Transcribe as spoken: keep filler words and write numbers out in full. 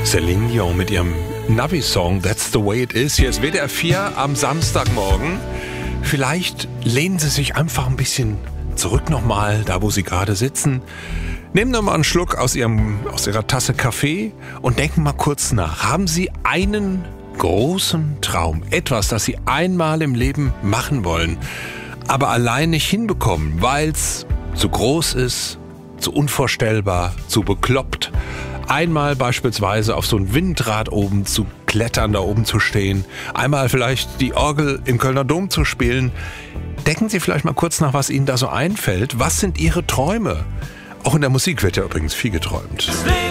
Celine Dion mit ihrem Navi-Song That's the way it is. Hier ist W D R vier am Samstagmorgen. Vielleicht lehnen Sie sich einfach ein bisschen zurück nochmal, da wo Sie gerade sitzen. Nehmen noch mal einen Schluck aus, Ihrem, aus Ihrer Tasse Kaffee und denken mal kurz nach. Haben Sie einen großen Traum, etwas, das Sie einmal im Leben machen wollen, aber allein nicht hinbekommen, weil es zu groß ist, zu unvorstellbar, zu bekloppt? Einmal beispielsweise auf so ein Windrad oben zu klettern, da oben zu stehen. Einmal vielleicht die Orgel im Kölner Dom zu spielen. Denken Sie vielleicht mal kurz nach, was Ihnen da so einfällt. Was sind Ihre Träume? Auch in der Musik wird ja übrigens viel geträumt.